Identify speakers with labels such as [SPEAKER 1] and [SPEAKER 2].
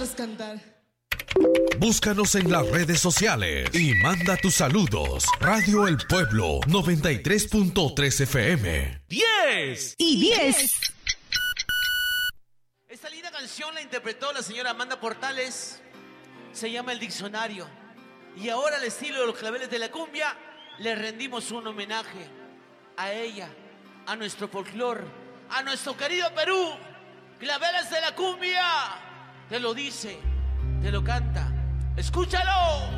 [SPEAKER 1] sepas cantar.
[SPEAKER 2] Búscanos en las redes sociales y manda tus saludos. Radio El Pueblo 93.3 FM.
[SPEAKER 3] 10
[SPEAKER 4] y 10.
[SPEAKER 3] Esta linda canción la interpretó la señora Amanda Portales. Se llama El Diccionario. Y ahora al estilo de los claveles de la cumbia le rendimos un homenaje a ella, a nuestro folclor, a nuestro querido Perú. Claveles de la cumbia. Te lo dice, te lo canta. ¡Escúchalo!